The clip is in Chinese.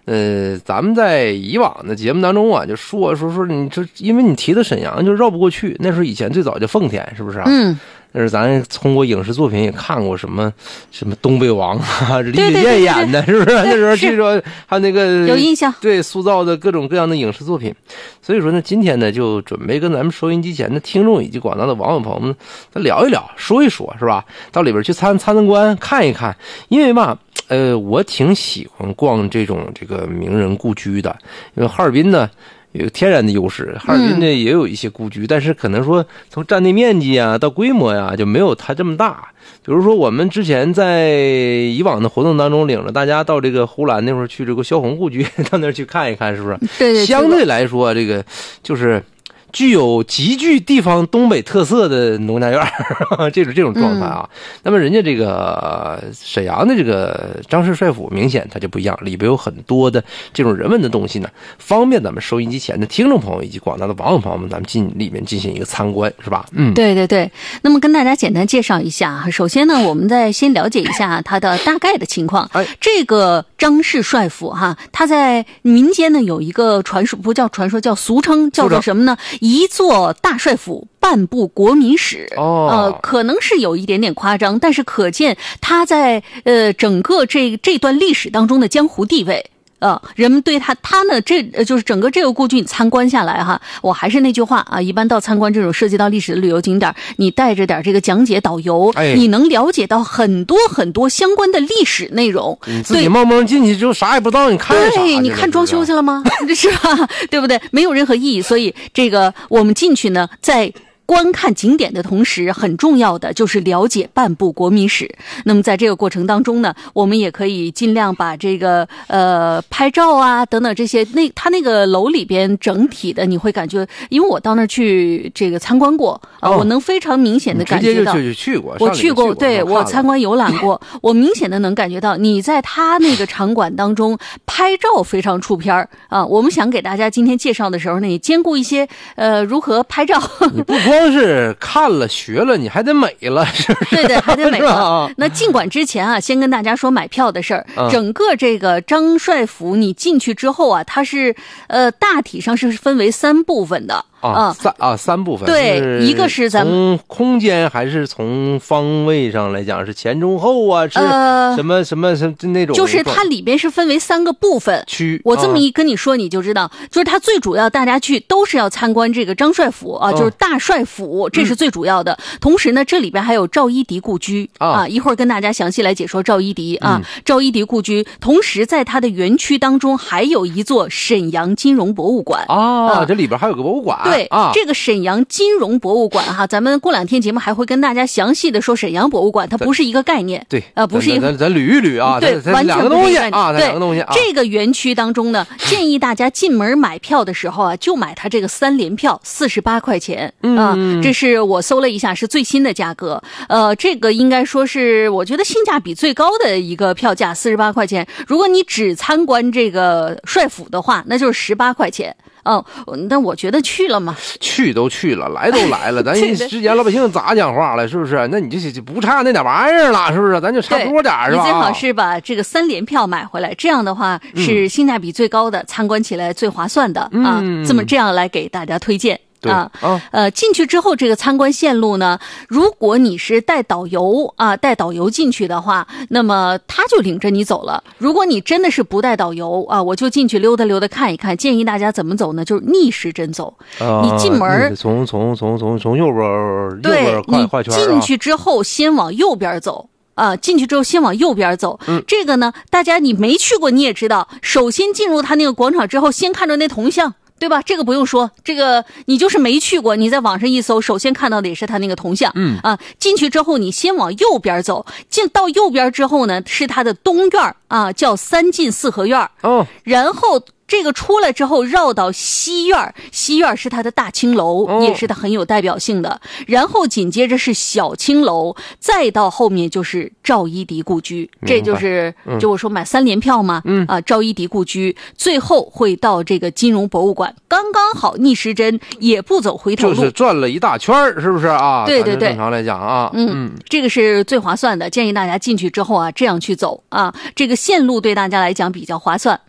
咱们在以往的节目当中啊，就说你这，因为你提到沈阳就绕不过去，那时候以前最早叫奉天，是不是啊？但是咱通过影视作品也看过什么东北王啊，李雪健演的，是不是？那时候据说还有那个有印象， 对，塑造的各种各样的影视作品。所以说呢，今天呢就准备跟咱们收音机前的听众以及广大的网友朋友们聊一聊，说一说，是吧？到里边去参观看一看，因为嘛，我挺喜欢逛这个名人故居的，因为哈尔滨呢有天然的优势，哈尔滨呢也有一些故居，但是可能说从占地面积啊到规模呀就没有它这么大。比如说我们之前在以往的活动当中领着大家到这个呼兰那会儿去这个萧红故居，到那儿去看一看，是不是？ 对， 相对来说这个就是具有极具地方东北特色的农家院这种状态啊。那么人家这个沈阳的这个张氏帅府明显它就不一样，里边有很多的这种人文的东西呢，方便咱们收音机前的听众朋友以及广大的网友朋友们，咱们里面进行一个参观，是吧？ 对。那么跟大家简单介绍一下，首先呢，我们再先了解一下它的大概的情况。这个张氏帅府哈，它在民间呢有一个传说，不叫传说，叫俗称，叫做什么呢？一座大帅府，半部国民史。可能是有一点点夸张，但是可见他在整个这段历史当中的江湖地位。人们对他呢，就是整个这个故居你参观下来哈，我还是那句话啊，一般到参观这种涉及到历史的旅游景点，你带着点这个讲解导游，你能了解到很多很多相关的历史内容。 你自己懵懵进去就啥也不知道，你看啥？ 对，你看装修去了吗？是吧？对不对？没有任何意义。所以这个我们进去呢，在观看景点的同时，很重要的就是了解半部国民史。那么在这个过程当中呢，我们也可以尽量把这个拍照啊等等这些，他那个楼里边整体的你会感觉，因为我到那儿去这个参观过我能非常明显的感觉到，我去过，对，我参观游览过，我明显的能感觉到你在他那个场馆当中拍照非常出片啊。我们想给大家今天介绍的时候呢，也兼顾一些如何拍照。 你不光是看了学了，你还得美了，是不是？ 对，还得美了。那尽管之前啊，先跟大家说买票的事儿。整个这个张帅府你进去之后啊，它是大体上是分为3部分的。三部分。 对，一个是咱们从空间还是从方位上来讲是前中后啊，是什么那种， 就是它里边是分为3个部分区。 我这么一跟你说你就知道，就是它最主要大家去都是要参观这个张帅府啊，就是大帅府，这是最主要的。同时呢，这里边还有赵一荻故居一会儿跟大家详细来解说赵一荻赵一荻故居。同时在它的园区当中还有一座沈阳金融博物馆这里边还有个博物馆。 对这个沈阳金融博物馆哈，咱们过2天节目还会跟大家详细的说沈阳博物馆，它不是一个概念。 对不是一个， 咱捋一捋啊。 对，完全两个东西啊，两个东西。 这个园区当中呢，建议大家进门买票的时候啊，就买它这个3联票，48块钱这是我搜了一下，是最新的价格。这个应该说是我觉得性价比最高的一个票价，48块钱。如果你只参观这个帅府的话，那就是18块钱。但我觉得去了嘛， 去都去了，来都来了，咱之前老百姓咋讲话了，是不是？那你就不差那点玩意儿了，是不是？咱就差多点是吧？ 你最好是把这个3联票买回来，这样的话是性价比最高的，参观起来最划算的这样来给大家推荐。进去之后这个参观线路呢，如果你是带导游进去的话，那么他就领着你走了。如果你真的是不带导游我就进去溜达溜达看一看。建议大家怎么走呢？就是逆时针走。你进门从右边对， 画圈。 你进去之后先往右边走。进去之后先往右边走。这个呢，大家你没去过你也知道，首先进入他那个广场之后，先看着那铜像。对吧？这个不用说，这个你就是没去过，你在网上一搜，首先看到的也是他那个铜像。进去之后你先往右边走，到右边之后呢，是他的东院叫3进4合院。然后这个出来之后绕到西院，西院是它的大青楼，也是它很有代表性的。然后紧接着是小青楼，再到后面就是赵一荻故居。这就是就我说买3联票嘛，赵一荻故居，最后会到这个金融博物馆，刚刚好逆时针，也不走回头路， 就是转了一大圈，是不是啊？ 对， 正常来讲这个是最划算的，建议大家进去之后这样去走这个线路对大家来讲比较划算。